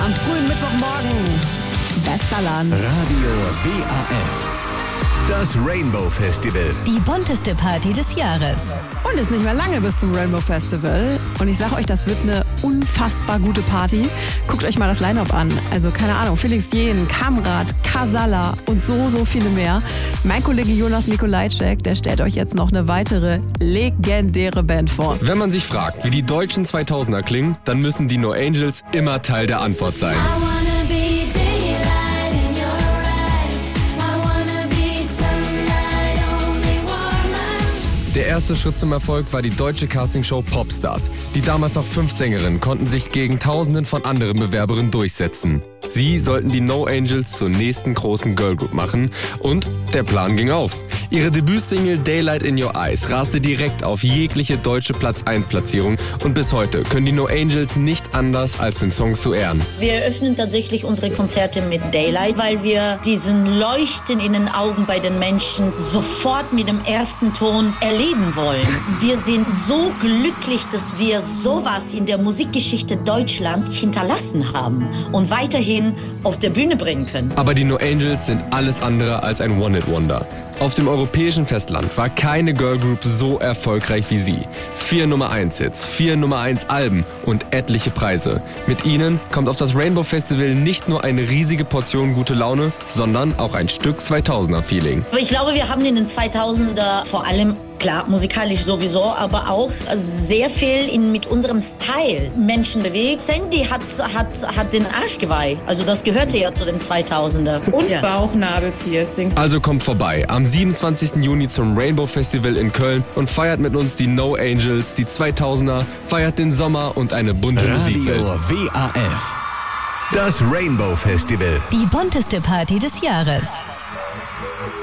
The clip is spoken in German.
am frühen Mittwochmorgen. Bester Land. Radio WAF. Das Rainbow Festival. Die bunteste Party des Jahres. Und es ist nicht mehr lange bis zum Rainbow Festival. Und ich sage euch, das wird eine unfassbar gute Party. Guckt euch mal das Line-Up an. Also keine Ahnung, Felix Jähn, Kamrat, Kasala und so viele mehr. Mein Kollege Jonas Mikolajczyk, der stellt euch jetzt noch eine weitere legendäre Band vor. Wenn man sich fragt, wie die deutschen 2000er klingen, dann müssen die No Angels immer Teil der Antwort sein. Der erste Schritt zum Erfolg war die deutsche Castingshow Popstars. Die damals noch 5 Sängerinnen konnten sich gegen Tausenden von anderen Bewerberinnen durchsetzen. Sie sollten die No Angels zur nächsten großen Girlgroup machen und der Plan ging auf. Ihre Debütsingle Daylight in Your Eyes raste direkt auf jegliche deutsche Platz-1-Platzierung und bis heute können die No Angels nicht anders, als den Song zu ehren. Wir eröffnen tatsächlich unsere Konzerte mit Daylight, weil wir diesen Leuchten in den Augen bei den Menschen sofort mit dem ersten Ton erleben wollen. Wir sind so glücklich, dass wir sowas in der Musikgeschichte Deutschland hinterlassen haben und weiterhin auf der Bühne bringen können. Aber die No Angels sind alles andere als ein One-Hit-Wonder. Auf dem europäischen Festland war keine Girlgroup so erfolgreich wie sie. 4 Nummer-1-Hits, 4 Nummer-1-Alben und etliche Preise. Mit ihnen kommt auf das Rainbow Festival nicht nur eine riesige Portion gute Laune, sondern auch ein Stück 2000er-Feeling. Ich glaube, wir haben in den 2000er vor allem, klar, musikalisch sowieso, aber auch sehr viel mit unserem Style Menschen bewegt. Sandy hat den Arschgeweih, also das gehörte ja zu dem 2000er. Und ja. Bauchnabelpiercing. Also kommt vorbei am 27. Juni zum Rainbow Festival in Köln und feiert mit uns die No Angels, die 2000er, feiert den Sommer und eine bunte Musikwelt. Radio WAF. Das Rainbow Festival. Die bunteste Party des Jahres.